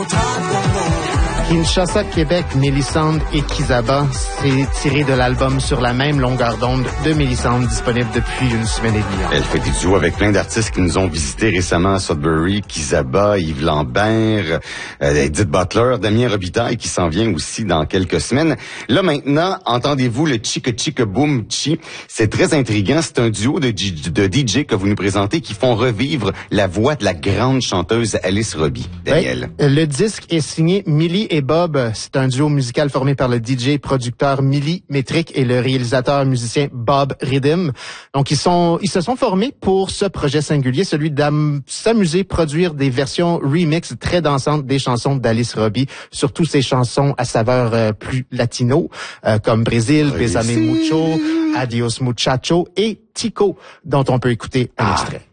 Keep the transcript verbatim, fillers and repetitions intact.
Kinshasa, Québec, Mélisande et Kizaba, c'est tiré de l'album Sur la même longueur d'onde de Mélisande, disponible depuis une semaine et demie. Elle fait des duos avec plein d'artistes qui nous ont visités récemment à Sudbury, Kizaba, Yves Lambert, euh, Edith Butler, Damien Robitaille qui s'en vient aussi dans quelques semaines. Là maintenant, entendez-vous le Chicka Chicka Boom Chi. C'est très intriguant. C'est un duo de, de D J que vous nous présentez qui font revivre la voix de la grande chanteuse Alice Robbie. Daniel. Ouais, le disque est signé Millie et Bob. C'est un duo musical formé par le D J producteur Millie Metric et le réalisateur musicien Bob Rhythm. Donc ils sont ils se sont formés pour ce projet singulier, celui d'am s'amuser, produire des versions remix très dansantes des chansons d'Alice Robbie, surtout ces chansons à saveur euh, plus latino, euh, comme Brésil, Besame Mucho, Adios Muchacho et Tico, dont on peut écouter un ah. extrait.